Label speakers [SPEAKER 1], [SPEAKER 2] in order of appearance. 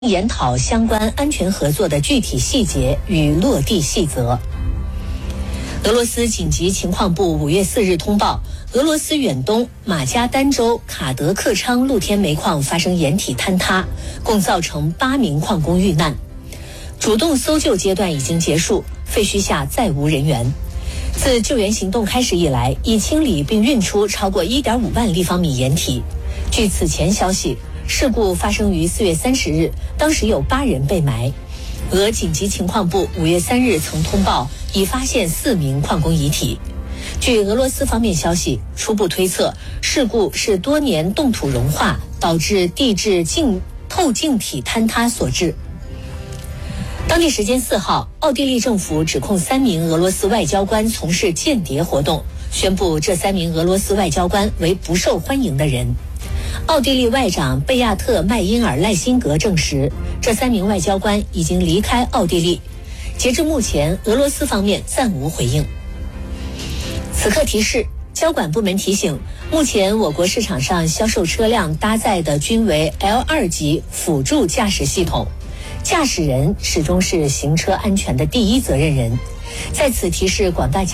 [SPEAKER 1] 研讨相关安全合作的具体细节与落地细则。俄罗斯紧急情况部5月4日通报，俄罗斯远东马加丹州卡德克昌露天煤矿发生岩体坍塌，共造成8名矿工遇难。主动搜救阶段已经结束，废墟下再无人员。自救援行动开始以来，已清理并运出超过1.5万立方米岩体。据此前消息，事故发生于4月30日，当时有8人被埋。俄紧急情况部5月3日曾通报，已发现4名矿工遗体。据俄罗斯方面消息，初步推测，事故是多年冻土融化导致地质透镜体坍塌所致。当地时间4号，奥地利政府指控3名俄罗斯外交官从事间谍活动，宣布这3名俄罗斯外交官为不受欢迎的人。奥地利外长贝亚特·麦因尔赖辛格证实，这3名外交官已经离开奥地利。截至目前，俄罗斯方面暂无回应。此刻提示，交管部门提醒，目前我国市场上销售车辆搭载的均为 L2 级辅助驾驶系统，驾驶人始终是行车安全的第一责任人。在此提示广大